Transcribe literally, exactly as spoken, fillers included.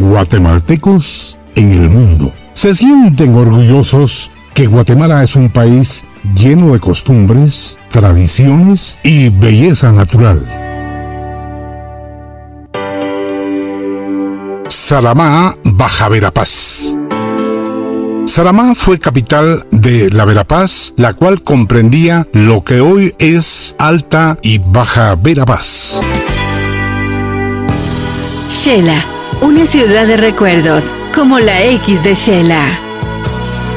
guatemaltecos en el mundo. Se sienten orgullosos que Guatemala es un país lleno de costumbres, tradiciones y belleza natural. Saramá, Baja Verapaz. Saramá fue capital de la Verapaz, la cual comprendía lo que hoy es Alta y Baja Verapaz. Xela, una ciudad de recuerdos, como la X de Xela.